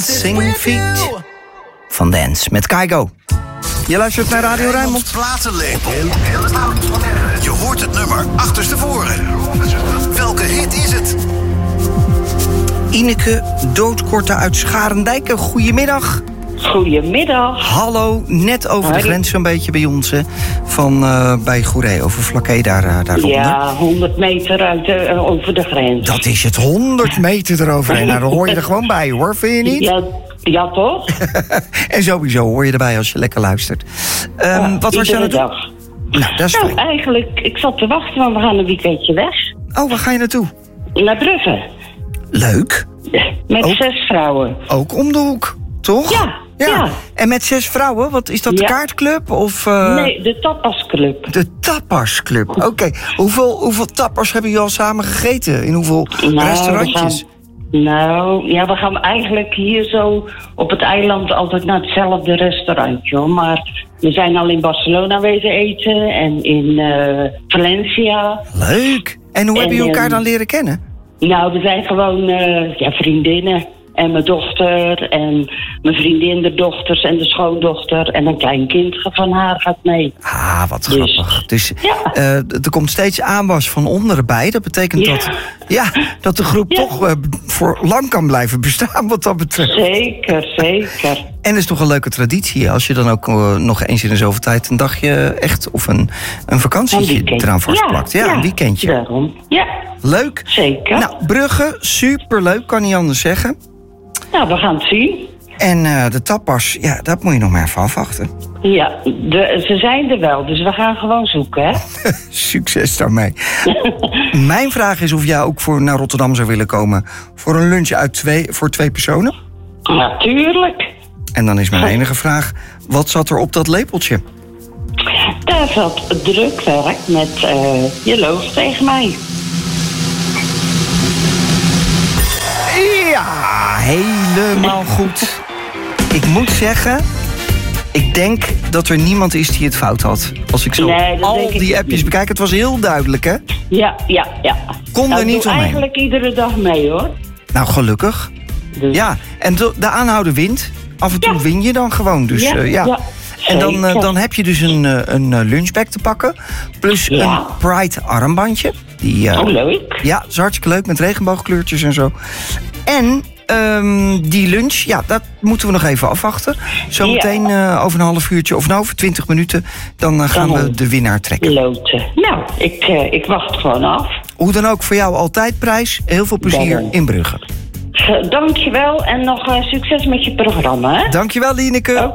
Dancing Feet van Dance met Kygo. Je luistert naar Radio Rijnmond. Platenlepel. Je hoort het nummer achterstevoren. Welke hit is het? Ineke Doodkorte uit Scharendijken. Goedemiddag. Goedemiddag. Hallo, net over de grens zo'n beetje bij ons, hè? Van bij Goeree, over Vlakke daaronder. Ja, 100 meter over de grens. Dat is het, 100 meter eroverheen. Nou, dan hoor je er gewoon bij, hoor. Vind je niet? Ja toch? En sowieso hoor je erbij als je lekker luistert. Wat was je aan het doen? Nou, dat is fijn. Eigenlijk, ik zat te wachten, want we gaan een weekendje weg. Oh, waar ga je naartoe? Naar Brugge. Leuk. Met ook, 6 vrouwen. Ook om de hoek, toch? Ja. En met 6 vrouwen? Wat is dat, de kaartclub? Of, Nee, de tapasclub. De tapasclub, oké. Hoeveel tapas hebben jullie al samen gegeten? In hoeveel restaurantjes? We gaan eigenlijk hier zo op het eiland altijd naar hetzelfde restaurantje, hoor. Maar we zijn al in Barcelona wezen eten en in Valencia. Leuk. En hoe hebben jullie elkaar dan leren kennen? Nou, we zijn gewoon vriendinnen. En mijn dochter en mijn vriendin, de dochters en de schoondochter en een klein kind van haar gaat mee. Ah, wat grappig. Dus er komt steeds aanwas van onderen bij. Dat betekent dat de groep toch voor lang kan blijven bestaan wat dat betreft. Zeker. En het is toch een leuke traditie als je dan ook nog eens in de zoveel tijd een dagje echt of een vakantietje eraan vastplakt. Ja, een weekendje. Daarom. Ja. Leuk. Zeker. Nou, Brugge, superleuk, kan niet anders zeggen. Nou, we gaan het zien. En de tapas, dat moet je nog maar even afwachten. Ja, ze zijn er wel, dus we gaan gewoon zoeken, hè? Succes daarmee. Mijn vraag is of jij ook naar Rotterdam zou willen komen voor een lunch voor 2 personen? Natuurlijk. En dan is mijn enige vraag, wat zat er op dat lepeltje? Daar zat drukwerk met je loog tegen mij. Ja, helemaal goed. Ik moet zeggen, ik denk dat er niemand is die het fout had. Als ik zo al die appjes bekijk, het was heel duidelijk, hè? Ja. Kon er niet omheen. Eigenlijk iedere dag mee, hoor. Nou, gelukkig. Dus. Ja, en de aanhouden wint. Af en toe win je dan gewoon, dus ja. En dan heb je dus een lunchbag te pakken. Plus een Pride armbandje. Leuk. Ja, dat is hartstikke leuk met regenboogkleurtjes en zo. En die lunch, dat moeten we nog even afwachten. Zometeen over een half uurtje of over 20 minuten... dan gaan we de winnaar trekken. Loten. Nou, ik wacht gewoon af. Hoe dan ook, voor jou altijd prijs. Heel veel plezier in Brugge. Dankjewel en nog succes met je programma. Hè? Dankjewel, Lieneke.